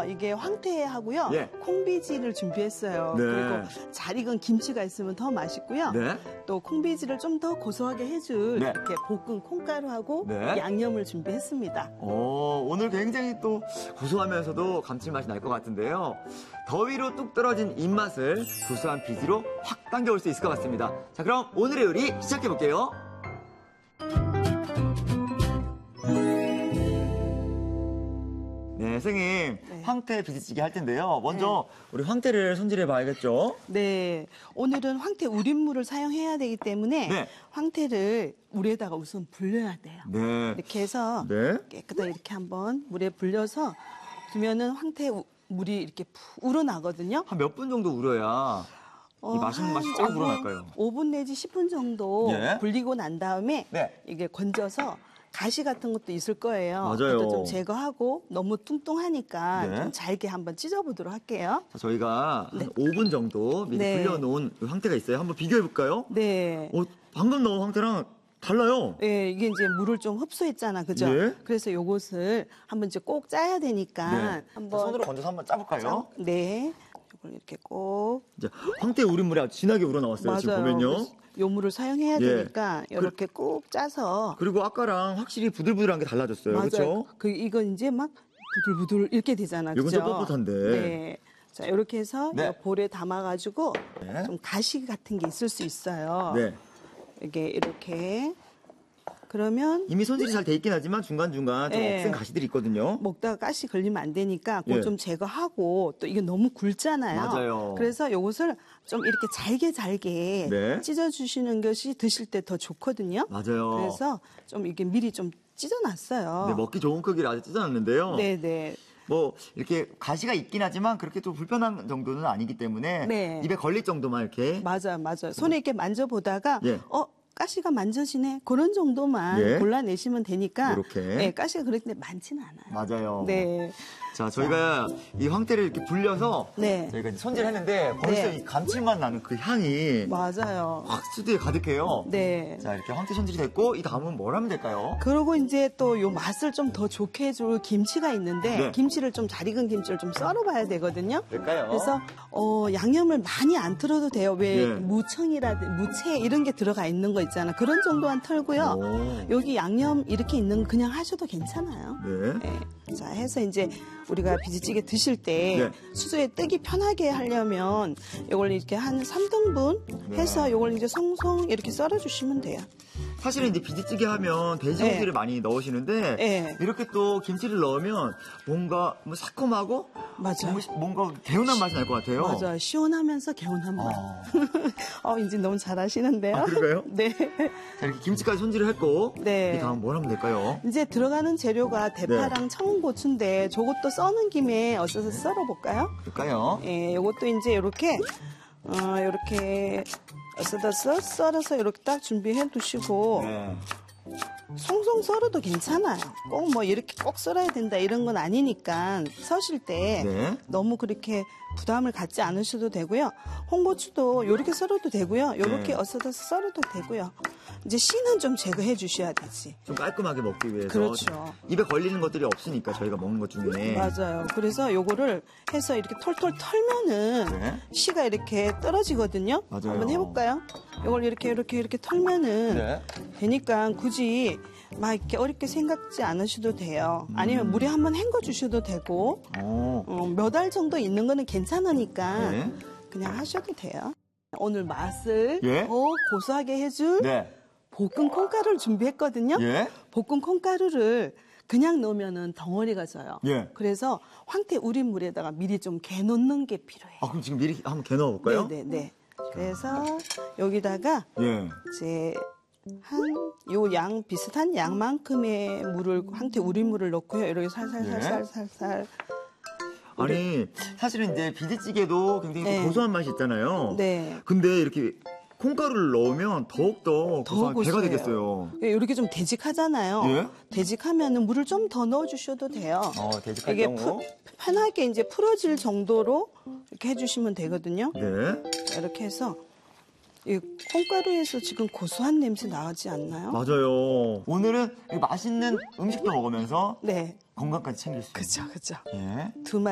그래서 이게 황태하고요. 예. 콩비지를 준비했어요. 네. 그리고 잘 익은 김치가 있으면 더 맛있고요. 네. 또 콩비지를 좀 더 고소하게 해줄 네. 이렇게 볶은 콩가루하고 네. 양념을 준비했습니다. 오늘 굉장히 또 고소하면서도 감칠맛이 날 것 같은데요. 더위로 뚝 떨어진 입맛을 구수한 비지로 확 당겨올 수 있을 것 같습니다. 자, 그럼 오늘의 요리 시작해볼게요. 네, 선생님. 네. 황태 비지찌개 할 텐데요. 먼저 우리 황태를 손질해 봐야겠죠? 네, 오늘은 황태 우린물을 사용해야 되기 때문에 네. 황태를 물에다가 우선 불려야 돼요. 네. 이렇게 해서 네. 깨끗하게 이렇게 한번 물에 불려서 두면은 황태 물이 이렇게 푹 우러나거든요. 한 몇 분 정도 우려야 이 맛있는 맛이 쫙 우러날까요? 5분 내지 10분 정도 예. 불리고 난 다음에 네. 이게 건져서 가시 같은 것도 있을 거예요. 맞아요. 그것도 좀 제거하고 너무 뚱뚱하니까 네. 좀 잘게 한번 찢어보도록 할게요. 자, 저희가 네. 한 5분 정도 미리 네. 불려놓은 황태가 있어요. 한번 비교해볼까요? 네. 방금 넣은 황태랑 달라요. 예, 이게 이제 물을 좀 흡수했잖아, 그죠? 예. 그래서 요것을 한번 이제 꼭 짜야 되니까 자, 한번 손으로 건져서 한번 짜볼까요? 네, 이걸 이렇게 꼭 이제 황태 우린물이 아주 진하게 우러나왔어요. 지금 보면요. 요 물을 사용해야 예. 되니까 이렇게 꼭 짜서 그리고 아까랑 확실히 부들부들한 게 달라졌어요. 맞아요. 그렇죠? 이건 이제 막 부들부들 이렇게 되잖아, 이건 그죠? 좀 뻣뻣한데. 네. 자, 이렇게 해서 네. 이 볼에 담아가지고 네. 좀 가시 같은 게 있을 수 있어요. 네. 이게 이렇게 그러면 이미 손질이 잘 돼 있긴 하지만 중간중간 좀 예. 억센 가시들이 있거든요. 먹다가 가시 걸리면 안 되니까 그걸 예. 좀 제거하고 또 이게 너무 굵잖아요. 맞아요. 그래서 이것을 좀 이렇게 잘게 네. 찢어주시는 것이 드실 때 더 좋거든요. 맞아요. 그래서 좀 이게 미리 좀 찢어놨어요. 네, 먹기 좋은 크기를 아주 찢어놨는데요. 네네. 뭐 이렇게 가시가 있긴 하지만 그렇게 좀 불편한 정도는 아니기 때문에 네. 입에 걸릴 정도만 이렇게 맞아요. 손에 이렇게 만져보다가 예. 가시가 만져지네. 그런 정도만 예. 골라내시면 되니까. 이렇게. 네, 가시가 그렇게 많지는 않아요. 맞아요. 네. 자, 저희가 이 황태를 이렇게 불려서 네. 저희가 이제 손질했는데 벌써 네. 이 감칠맛 나는 그 향이 맞아요. 확 스튜디오에 가득해요. 네. 자, 이렇게 황태 손질이 됐고 이 다음은 뭘 하면 될까요? 그리고 이제 또 요 맛을 좀 더 좋게 해줄 김치가 있는데 네. 김치를 좀 잘 익은 김치를 좀 썰어봐야 되거든요. 될까요? 그래서 양념을 많이 안 틀어도 돼요. 왜 예. 무청이라든지 무채 이런 게 들어가 있는 거 있잖아. 그런 정도만 털고요. 오. 여기 양념 이렇게 있는 거 그냥 하셔도 괜찮아요. 네. 네. 자, 해서 이제 우리가 비지찌개 드실 때 네. 수저에 뜨기 편하게 하려면 이걸 이렇게 한 3등분 해서 이걸 이제 송송 이렇게 썰어주시면 돼요. 사실은 이제 비지찌개 하면 돼지고기를 네. 많이 넣으시는데 네. 이렇게 또 김치를 넣으면 뭔가 뭐 새콤하고 맞아요. 뭔가 개운한 맛이 날 것 같아요. 맞아요. 시원하면서 개운한 맛. 이제 너무 잘하시는데요. 아, 그런가요? 네. 자, 이렇게 김치까지 손질을 했고 네. 이 다음 뭘 하면 될까요? 이제 들어가는 재료가 대파랑 네. 청고추인데 저것도 써는 김에 어서 썰어볼까요? 그럴까요? 예, 요것도 이제 이렇게 어서다 썰어서 이렇게 딱 준비해 두시고 네. 송송 썰어도 괜찮아요. 꼭 뭐 이렇게 꼭 썰어야 된다 이런 건 아니니까 서실 때 네. 너무 그렇게 부담을 갖지 않으셔도 되고요. 홍고추도 이렇게 썰어도 되고요. 이렇게 네. 어서다 썰어도 되고요. 이제 씨는 좀 제거해 주셔야 되지. 좀 깔끔하게 먹기 위해서 그렇죠. 입에 걸리는 것들이 없으니까 저희가 먹는 것 중에 맞아요. 그래서 요거를 해서 이렇게 털털 털면은 네. 씨가 이렇게 떨어지거든요. 맞아요. 한번 해볼까요? 이걸 이렇게 털면은 네. 되니까 굳이 막 이렇게 어렵게 생각지 않으셔도 돼요. 아니면 물에 한번 헹궈 주셔도 되고 몇 알 정도 있는 거는 괜찮으니까 네. 그냥 하셔도 돼요. 오늘 맛을 예? 더 고소하게 해줄 네. 볶은 콩가루를 준비했거든요. 예? 볶은 콩가루를 그냥 넣으면은 덩어리가 져요. 예. 그래서 황태 우린 물에다가 미리 좀 개 넣는 게 필요해요. 아, 그럼 지금 미리 한번 개 넣어볼까요? 네네네. 그래서 여기다가 예. 이제 요 양 비슷한 양만큼의 물을 황태 우린 물을 넣고요. 이렇게 살살. 아니 사실은 이제 비지찌개도 굉장히 네. 고소한 맛이 있잖아요. 네. 근데 이렇게 콩가루를 넣으면 더욱더 고소한 게가 고소해요. 되겠어요. 이렇게 좀 되직하잖아요. 예? 되직하면은 물을 좀 더 넣어주셔도 돼요. 되직할 이게 경우. 편하게 이제 풀어질 정도로 이렇게 해주시면 되거든요. 네. 이렇게 해서 이 콩가루에서 지금 고소한 냄새 나지 않나요? 맞아요. 오늘은 맛있는 음식도 먹으면서 네. 건강까지 챙길 수 있어요. 그죠. 예. 두